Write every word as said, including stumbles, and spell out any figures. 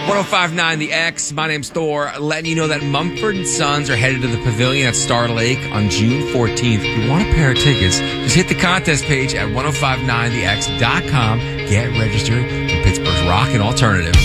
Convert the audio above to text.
ten fifty-nine The X. My name's Thor. Letting you know that Mumford and Sons are headed to the Pavilion at Star Lake on June fourteenth. If you want a pair of tickets, just hit the contest page at ten fifty-nine the x dot com. Get registered for Pittsburgh's Rock and Alternative.